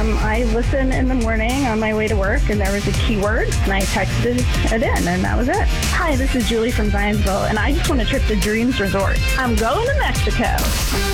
I listen in the morning on my way to work, and there was a keyword, and I texted it in, and that was it. Hi, this is Julie from Zionsville, and I just want a trip to Dreams Resort. I'm going to Mexico.